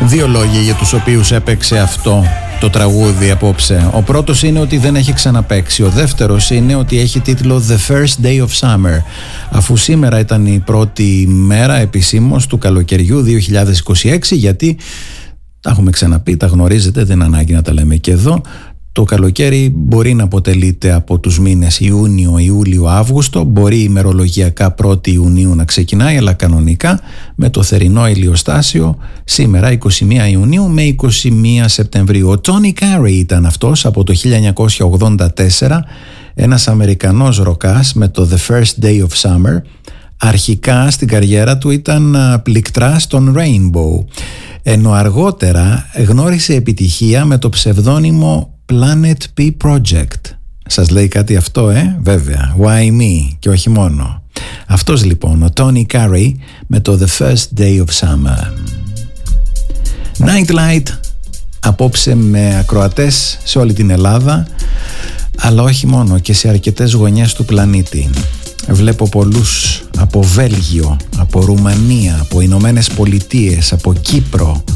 Δύο λόγοι για τους οποίους έπαιξε αυτό το τραγούδι απόψε. Ο πρώτος είναι ότι δεν έχει ξαναπαίξει. Ο δεύτερος είναι ότι έχει τίτλο The First Day of Summer, αφού σήμερα ήταν η πρώτη μέρα επισήμως του καλοκαιριού 2026, γιατί τα έχουμε ξαναπεί, τα γνωρίζετε, δεν ανάγκη να τα λέμε και εδώ. Το καλοκαίρι μπορεί να αποτελείται από τους μήνες Ιούνιο, Ιούλιο, Αύγουστο. Μπορεί ημερολογιακά 1η Ιουνίου να ξεκινάει, αλλά κανονικά με το θερινό ηλιοστάσιο σήμερα 21 Ιουνίου με 21 Σεπτεμβρίου. Ο Tony Carey ήταν αυτός από το 1984, ένας Αμερικανός ροκάς με το The First Day of Summer. Αρχικά στην καριέρα του ήταν πληκτρά στον Rainbow, ενώ αργότερα γνώρισε επιτυχία με το ψευδόνυμο Planet P Project. Σας λέει κάτι αυτό, βέβαια. Why me? Και όχι μόνο. Αυτός λοιπόν, ο Tony Carey με το The First Day of Summer. Nightlight απόψε με ακροατές σε όλη την Ελλάδα, αλλά όχι μόνο, και σε αρκετές γωνιές του πλανήτη. Βλέπω πολλούς από Βέλγιο, από Ρουμανία, από Ηνωμένες Πολιτείες, από Κύπρο,